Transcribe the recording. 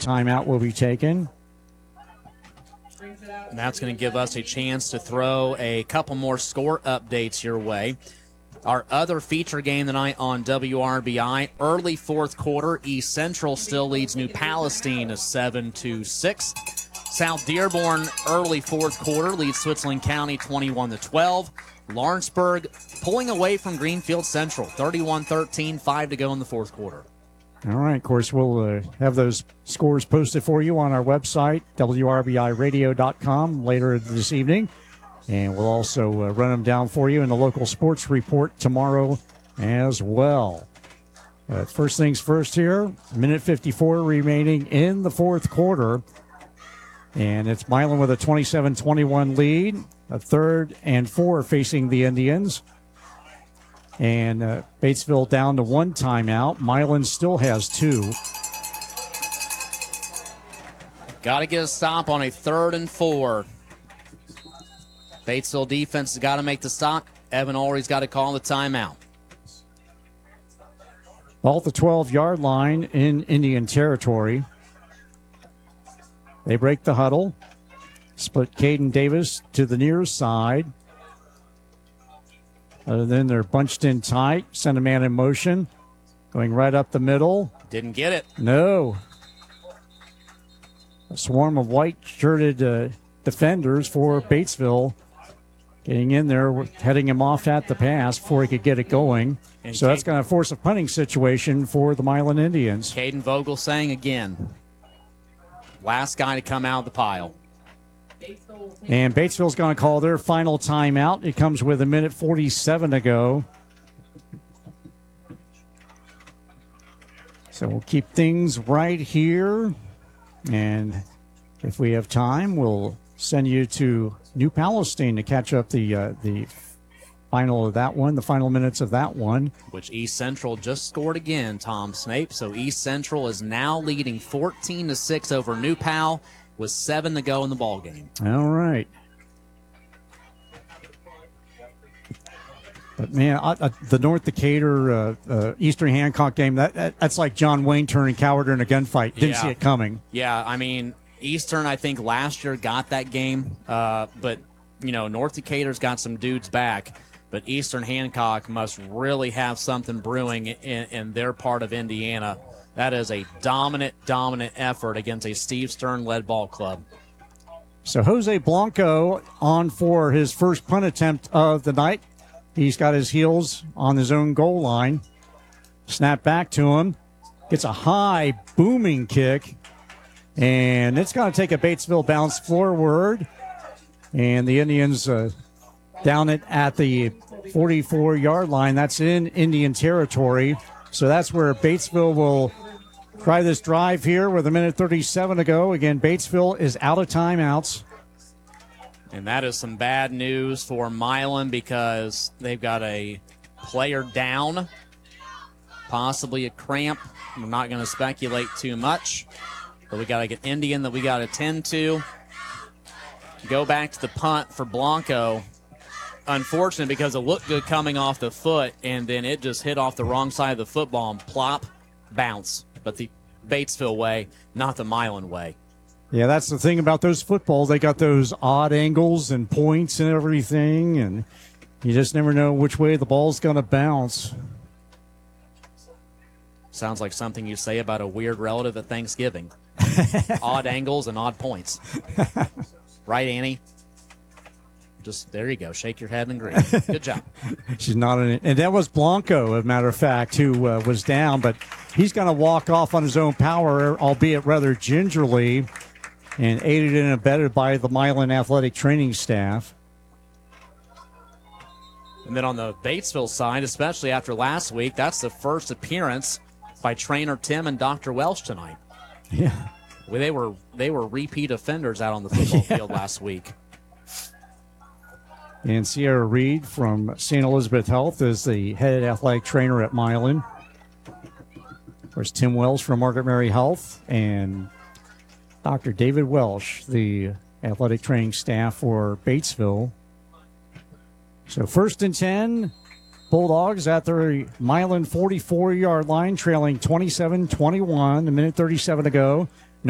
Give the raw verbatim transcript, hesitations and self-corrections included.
timeout will be taken. And that's going to give us a chance to throw a couple more score updates your way. Our other feature game tonight on W R B I, early fourth quarter, East Central still leads New Palestine a seven to six. South Dearborn, early fourth quarter, leads Switzerland County twenty-one to twelve. Lawrenceburg pulling away from Greenfield Central, thirty-one thirteen, five to go in the fourth quarter. All right, of course, we'll uh, have those scores posted for you on our website, W R B I radio dot com, later this evening. And we'll also uh, run them down for you in the local sports report tomorrow as well. Uh, first things first here, minute fifty-four remaining in the fourth quarter. And it's Milan with a twenty-seven twenty-one lead, a third and four facing the Indians. And uh, Batesville down to one timeout. Milan still has two. Got to get a stop on a third and four. Batesville defense has got to make the stop. Evan Ulry's got to call the timeout. Ball at the twelve-yard line in Indian territory. They break the huddle. Split Caden Davis to the near side. Other than they're bunched in tight. Send a man in motion. Going right up the middle. Didn't get it. No. A swarm of white-shirted uh, defenders for Batesville. Getting in there, heading him off at the pass before he could get it going. And so Caden, that's going to force a punting situation for the Milan Indians. Caden Vogel saying again, last guy to come out of the pile. And Batesville's going to call their final timeout. It comes with a minute forty-seven to go. So we'll keep things right here. And if we have time, we'll send you to New Palestine to catch up the uh, the final of that one, the final minutes of that one. Which East Central just scored again, Tom Snape. So East Central is now leading fourteen to six over New Pal with seven to go in the ball game. All right. But, man, I, I, the North Decatur uh, uh, Eastern Hancock game, that, that that's like John Wayne turning coward in a gunfight. Didn't yeah. see it coming. Yeah, I mean, Eastern, I think, last year got that game. Uh, but, you know, North Decatur's got some dudes back. But Eastern Hancock must really have something brewing in, in their part of Indiana. That is a dominant, dominant effort against a Steve Stern-led ball club. So Jose Blanco on for his first punt attempt of the night. He's got his heels on his own goal line. Snap back to him. Gets a high, booming kick. And it's going to take a Batesville bounce forward. And the Indians uh, down it at the forty-four-yard line. That's in Indian territory. So that's where Batesville will try this drive here with a minute thirty-seven to go. Again, Batesville is out of timeouts. And that is some bad news for Milan because they've got a player down, possibly a cramp. I'm not going to speculate too much, but we got to get Indian that we got to tend to. Go back to the punt for Blanco. Unfortunate because it looked good coming off the foot, and then it just hit off the wrong side of the football and plop, bounce. But the Batesville way, not the Milan way. Yeah, that's the thing about those footballs. They got those odd angles and points and everything, and you just never know which way the ball's going to bounce. Sounds like something you say about a weird relative at Thanksgiving. Odd angles and odd points. Right, Annie? Just, there you go. Shake your head and agree. Good job. She's not in it. And that was Blanco, as a matter of fact, who uh, was down, but he's going to walk off on his own power, albeit rather gingerly, and aided and abetted by the Milan athletic training staff. And then on the Batesville side, especially after last week, that's the first appearance by trainer Tim and Doctor Welsh tonight. Yeah. Well, they were they were repeat offenders out on the football yeah. field last week. And Sierra Reed from Saint Elizabeth Health is the head athletic trainer at Milan. There's Tim Wells from Margaret Mary Health and Doctor David Welsh, the athletic training staff for Batesville. So first and ten, Bulldogs at their Milan forty-four-yard line, trailing twenty-seven twenty-one, a minute thirty-seven to go.